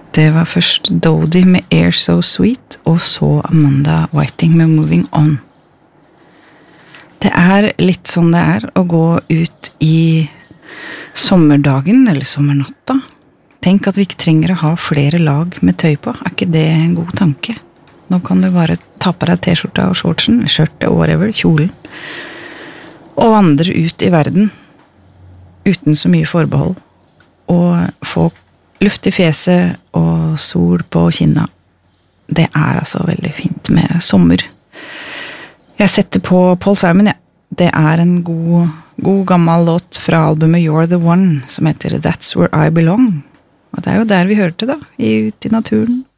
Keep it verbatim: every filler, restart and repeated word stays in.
Det var først Dodie med Air So Sweet, og så Amanda Whiting med Moving On. Det er litt sånn det er å gå ut i sommerdagen eller sommernatta. Tenk at vi ikke trenger å ha flere lag med tøy på. Er ikke det en god tanke? Nå kan du bare ta på deg t-skjorta og shortsen, skjørtet, whatever, kjolen, og vandre ut i verden uten så mye forbehold, og få luft i fjeset og sol på kinna. Det er altså veldig fint med sommer. Jeg setter på Paul Simon, ja. Det er en god, god gammel låt fra albumet You're the One, som heter That's Where I Belong. Og det er jo der vi hørte da, i, ut i naturen,